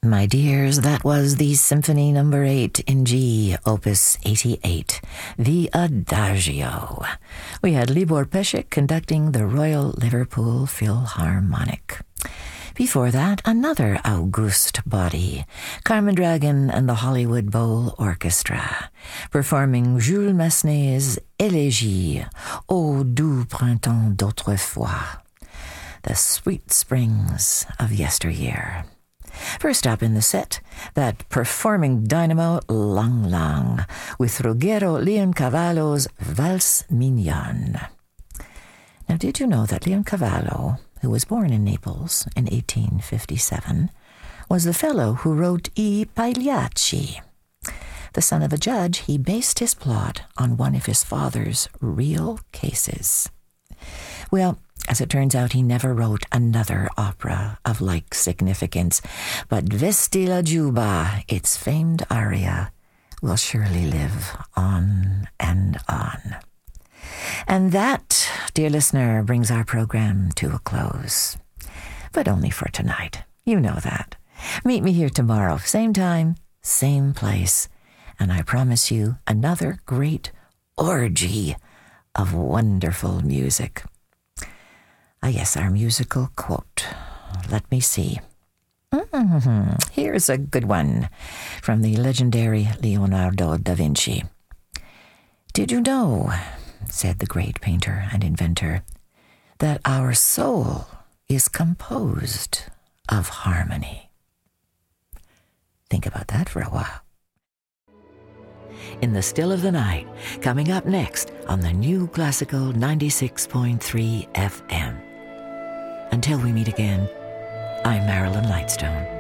My dears, that was the Symphony No. 8 in G, Opus 88, the Adagio. We had Libor Pesek conducting the Royal Liverpool Philharmonic. Before that, another August body, Carmen Dragon and the Hollywood Bowl Orchestra, performing Jules Massenet's Élégie, Ô doux printemps d'autrefois, the sweet springs of yesteryear. First up in the set, that performing dynamo Lang Lang, with Ruggero Leoncavallo's Valse Mignonne. Now, did you know that Leoncavallo, who was born in Naples in 1857, was the fellow who wrote I Pagliacci? The son of a judge, he based his plot on one of his father's real cases. Well, as it turns out, he never wrote another opera of like significance, but Vesti la Giubba, its famed aria, will surely live on and on. And that, dear listener, brings our program to a close. But only for tonight. You know that. Meet me here tomorrow, same time, same place, and I promise you another great orgy of wonderful music. Yes, our musical quote. Let me see. Here's a good one from the legendary Leonardo da Vinci. Did you know, said the great painter and inventor, that our soul is composed of harmony? Think about that for a while. In the Still of the Night, coming up next on the New Classical 96.3 FM. Until we meet again, I'm Marilyn Lightstone.